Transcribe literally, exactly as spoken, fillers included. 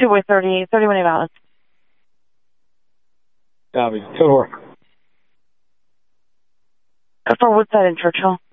two-way thirty, thirty-one A Vallis. Copy. Code four. For Woodside and Churchill.